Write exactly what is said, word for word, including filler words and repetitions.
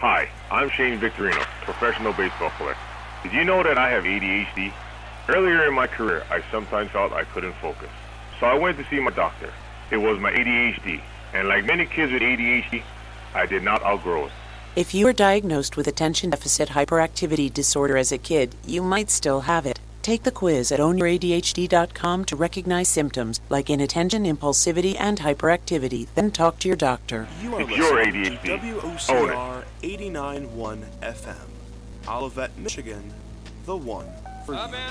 Hi, I'm Shane Victorino, professional baseball player. Did you know that I have A D H D? Earlier in my career, I sometimes felt I couldn't focus. So I went to see my doctor. It was my A D H D, and like many kids with A D H D, I did not outgrow it. If you were diagnosed with attention deficit hyperactivity disorder as a kid, you might still have it. Take the quiz at own your A D H D dot com to recognize symptoms like inattention, impulsivity, and hyperactivity. Then talk to your doctor. You are It's your listening A D H D. to W O C R eighty-nine point one F M, Olivet, Michigan, the one for you.